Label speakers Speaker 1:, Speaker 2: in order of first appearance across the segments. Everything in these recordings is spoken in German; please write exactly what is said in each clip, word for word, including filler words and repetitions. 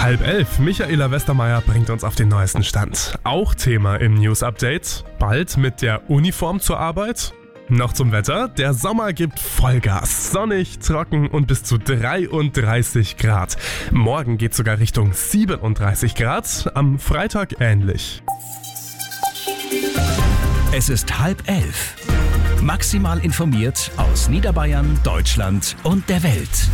Speaker 1: Halb elf. Michaela Westermeier bringt uns auf den neuesten Stand. Auch Thema im News-Update. Bald mit der Uniform zur Arbeit. Noch zum Wetter. Der Sommer gibt Vollgas. Sonnig, trocken und bis zu dreiunddreißig Grad. Morgen geht sogar Richtung siebenunddreißig Grad. Am Freitag ähnlich.
Speaker 2: Es ist halb elf. Maximal informiert aus Niederbayern, Deutschland und der Welt.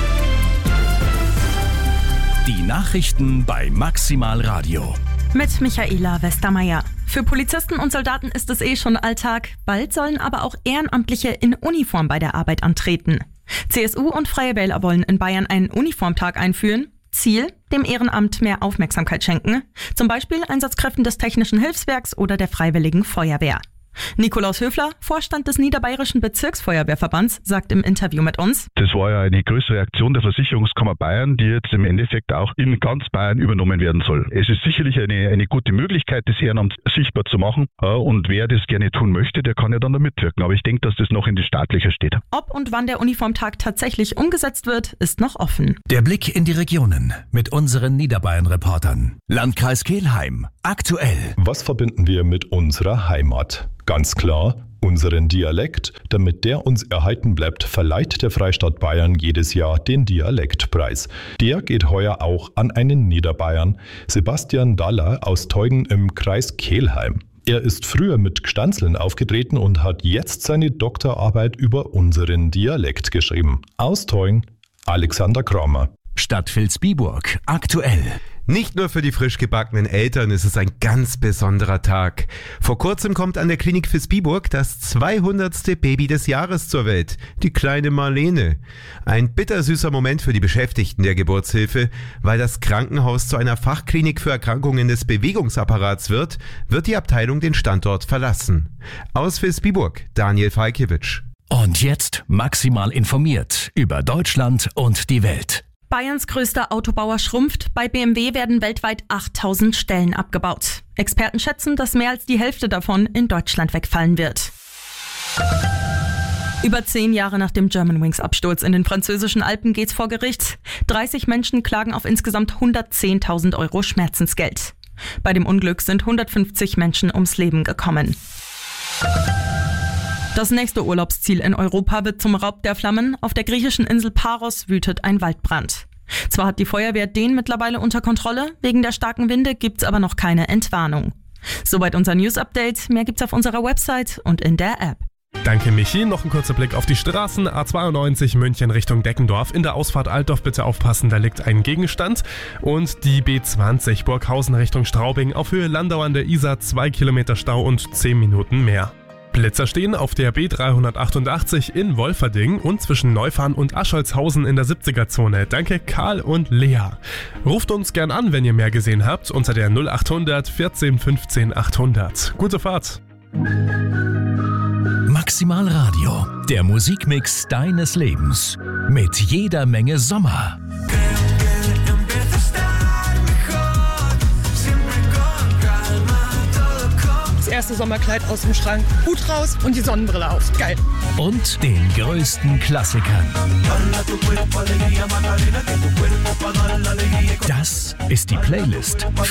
Speaker 2: Die Nachrichten bei Maximal Radio.
Speaker 3: Mit Michaela Westermeier. Für Polizisten und Soldaten ist es eh schon Alltag. Bald sollen aber auch Ehrenamtliche in Uniform bei der Arbeit antreten. C S U und Freie Wähler wollen in Bayern einen Uniformtag einführen. Ziel: dem Ehrenamt mehr Aufmerksamkeit schenken. Zum Beispiel Einsatzkräften des Technischen Hilfswerks oder der Freiwilligen Feuerwehr. Nikolaus Höfler, Vorstand des Niederbayerischen Bezirksfeuerwehrverbands, sagt im Interview mit uns:
Speaker 4: Das war ja eine größere Aktion der Versicherungskammer Bayern, die jetzt im Endeffekt auch in ganz Bayern übernommen werden soll. Es ist sicherlich eine, eine gute Möglichkeit, das Ehrenamt sichtbar zu machen. Und wer das gerne tun möchte, der kann ja dann da mitwirken. Aber ich denke, dass das noch in die Startlöcher steht.
Speaker 3: Ob und wann der Uniformtag tatsächlich umgesetzt wird, ist noch offen.
Speaker 2: Der Blick in die Regionen mit unseren Niederbayern-Reportern. Landkreis Kelheim. Aktuell.
Speaker 5: Was verbinden wir mit unserer Heimat? Ganz klar, unseren Dialekt. Damit der uns erhalten bleibt, verleiht der Freistaat Bayern jedes Jahr den Dialektpreis. Der geht heuer auch an einen Niederbayern, Sebastian Daller aus Teugen im Kreis Kelheim. Er ist früher mit Gstanzln aufgetreten und hat jetzt seine Doktorarbeit über unseren Dialekt geschrieben. Aus Teugen, Alexander Kramer.
Speaker 2: Stadt Vilsbiburg. Aktuell.
Speaker 6: Nicht nur für die frisch gebackenen Eltern ist es ein ganz besonderer Tag. Vor kurzem kommt an der Klinik Vilsbiburg das zweihundertste Baby des Jahres zur Welt, die kleine Marlene. Ein bittersüßer Moment für die Beschäftigten der Geburtshilfe. Weil das Krankenhaus zu einer Fachklinik für Erkrankungen des Bewegungsapparats wird, wird die Abteilung den Standort verlassen. Aus Vilsbiburg, Daniel Falkiewicz.
Speaker 2: Und jetzt maximal informiert über Deutschland und die Welt.
Speaker 3: Bayerns größter Autobauer schrumpft. Bei B M W werden weltweit achttausend Stellen abgebaut. Experten schätzen, dass mehr als die Hälfte davon in Deutschland wegfallen wird. Über zehn Jahre nach dem Germanwings-Absturz in den französischen Alpen geht's vor Gericht. dreißig Menschen klagen auf insgesamt hundertzehntausend Euro Schmerzensgeld. Bei dem Unglück sind hundertfünfzig Menschen ums Leben gekommen. Das nächste Urlaubsziel in Europa wird zum Raub der Flammen. Auf der griechischen Insel Paros wütet ein Waldbrand. Zwar hat die Feuerwehr den mittlerweile unter Kontrolle, wegen der starken Winde gibt's aber noch keine Entwarnung. Soweit unser News-Update. Mehr gibt's auf unserer Website und in der App.
Speaker 1: Danke Michi. Noch ein kurzer Blick auf die Straßen. A zweiundneunzig München Richtung Deckendorf. In der Ausfahrt Altdorf bitte aufpassen, da liegt ein Gegenstand. Und die B zwanzig Burghausen Richtung Straubing auf Höhe Landau an der Isar. zwei Kilometer Stau und zehn Minuten mehr. Blitzer stehen auf der B dreihundertachtundachtzig in Wolferding und zwischen Neufahren und Ascholzhausen in der siebziger-Zone. Danke Karl und Lea. Ruft uns gern an, wenn ihr mehr gesehen habt, unter der null achthundert vierzehn fünfzehn achthundert. Gute Fahrt.
Speaker 2: Maximal Radio, der Musikmix deines Lebens. Mit jeder Menge Sommer.
Speaker 7: Erste Sommerkleid aus dem Schrank, Hut raus und die Sonnenbrille auf. Geil.
Speaker 2: Und den größten Klassikern. Das ist die Playlist